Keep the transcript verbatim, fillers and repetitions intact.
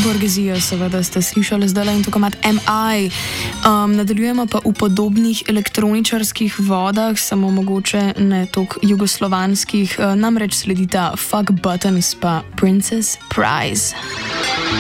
Borgezijo, seveda ste slišali zdaj in tako mat M I. Um, nadaljujemo pa v podobnih elektroničarskih vodah, samo mogoče ne toliko jugoslovanskih, uh, namreč sledita Fuck Buttons pa Princess Prize.